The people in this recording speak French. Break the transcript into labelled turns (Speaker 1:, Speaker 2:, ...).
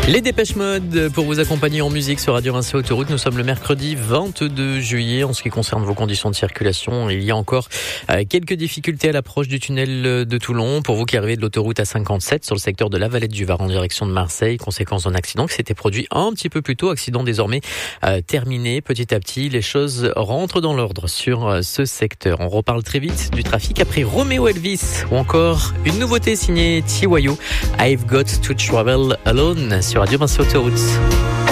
Speaker 1: Les Dépêches Mode pour vous accompagner en musique sur Radio Vinci Autoroute. Nous sommes le mercredi 22 juillet. En ce qui concerne vos conditions de circulation, il y a encore quelques difficultés à l'approche du tunnel de Toulon. Pour vous qui arrivez de l'autoroute A57 sur le secteur de la Valette du Var en direction de Marseille, conséquence d'un accident qui s'était produit un petit peu plus tôt. Accident désormais terminé. Petit à petit, les choses rentrent dans l'ordre sur ce secteur. On reparle très vite du trafic après Romeo Elvis ou encore une nouveauté signée TYO, I've Got to Travel Alone sur Radio Vinci Autoroute.